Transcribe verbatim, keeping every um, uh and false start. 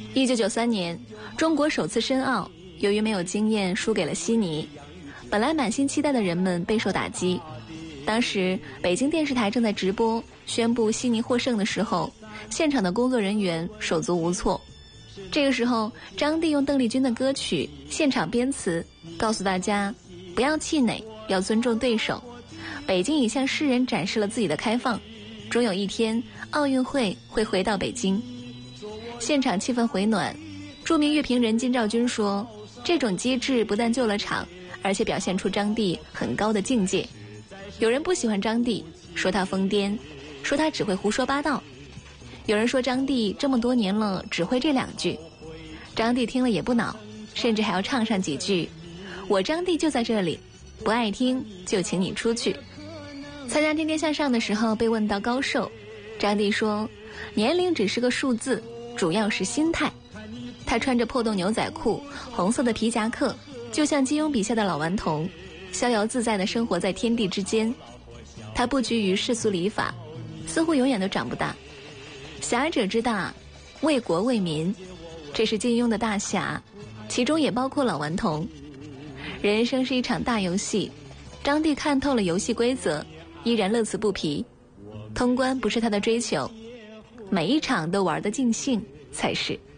一九九三年，中国首次申奥，由于没有经验，输给了悉尼。本来满心期待的人们备受打击。当时，北京电视台正在直播宣布悉尼获胜的时候，现场的工作人员手足无措。这个时候，张帝用邓丽君的歌曲现场编词，告诉大家不要气馁，要尊重对手。北京已向世人展示了自己的开放，终有一天奥运会会回到北京。现场气氛回暖，著名乐评人金兆军说，这种机智不但救了场，而且表现出张帝很高的境界。有人不喜欢张帝，说他疯癫，说他只会胡说八道。有人说张帝这么多年了只会这两句，张帝听了也不恼，甚至还要唱上几句，我张帝就在这里，不爱听就请你出去。参加天天向上的时候被问到高寿，张帝说，年龄只是个数字，主要是心态。他穿着破洞牛仔裤，红色的皮夹克，就像金庸笔下的老顽童，逍遥自在地生活在天地之间。他不拘于世俗礼法，似乎永远都长不大。侠者之大，为国为民，这是金庸的大侠，其中也包括老顽童。人生是一场大游戏，张帝看透了游戏规则，依然乐此不疲。通关不是他的追求，每一场都玩得尽兴才是。